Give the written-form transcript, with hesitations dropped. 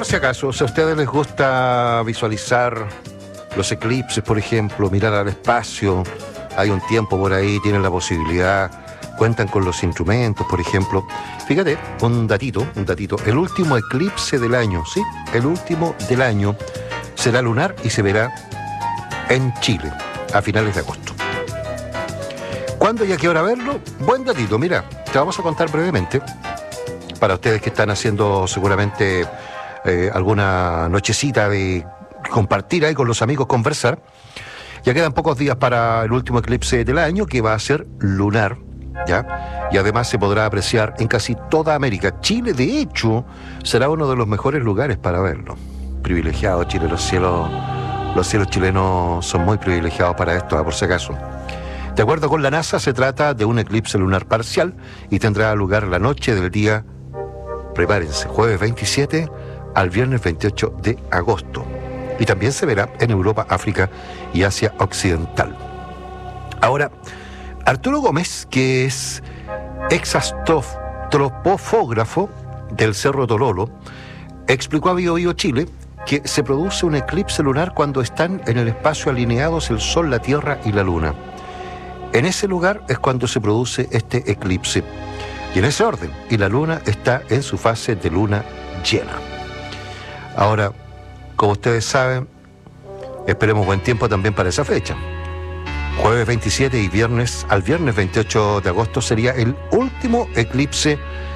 Por si acaso, si a ustedes les gusta visualizar los eclipses, por ejemplo, mirar al espacio, hay un tiempo por ahí, tienen la posibilidad, cuentan con los instrumentos, por ejemplo. Fíjate, un datito, el último eclipse del año, ¿sí? El último del año será lunar y se verá en Chile a finales de agosto. ¿Cuándo y a qué hora verlo? Buen datito, mira, te vamos a contar brevemente, para ustedes que están haciendo seguramente alguna nochecita de compartir ahí con los amigos, conversar. Ya quedan pocos días para el último eclipse del año, que va a ser lunar, ¿ya? Y además se podrá apreciar en casi toda América. Chile, de hecho, será uno de los mejores lugares para verlo. Privilegiado Chile, los cielos chilenos son muy privilegiados para esto, por si acaso. De acuerdo con la NASA, se trata de un eclipse lunar parcial y tendrá lugar la noche del día, prepárense, jueves 27 al viernes 28 de agosto. Y también se verá en Europa, África y Asia Occidental. Ahora, Arturo Gómez, que es exastropógrafo del Cerro Tololo, explicó a Bio Bio Chile que se produce un eclipse lunar cuando están en el espacio alineados el Sol, la Tierra y la Luna. En ese lugar es cuando se produce este eclipse. Y en ese orden, y la Luna está en su fase de luna llena. Ahora, como ustedes saben, esperemos buen tiempo también para esa fecha. Jueves 27 y viernes 28 de agosto sería el último eclipse